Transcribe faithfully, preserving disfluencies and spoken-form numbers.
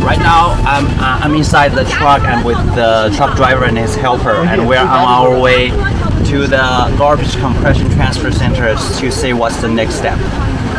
Right now, I'm uh, I'm inside the truck and with the truck driver and his helper, and we're on our way to the garbage compression transfer center to see what's the next step.